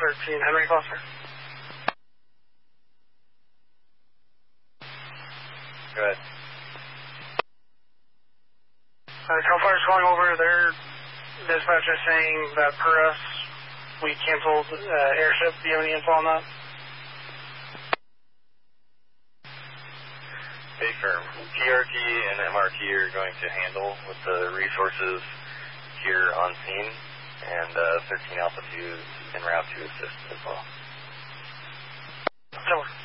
13 Henry Foster. Go ahead. Cal Fire's calling over there. Dispatch is saying that per us, we canceled airship. Do you have any info on that? Hey, firm. TRT and MRT are going to handle with the resources here on scene, and 13 Alpha 2 is en route to assist as well. Over.